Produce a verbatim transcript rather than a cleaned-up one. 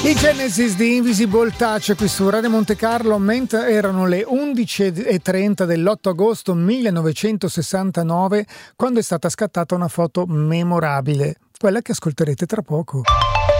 I Genesis di Invisible Touch qui su Radio Monte Carlo, mentre erano le undici e trenta dell'otto agosto millenovecentosessantanove, quando è stata scattata una foto memorabile, quella che ascolterete tra poco.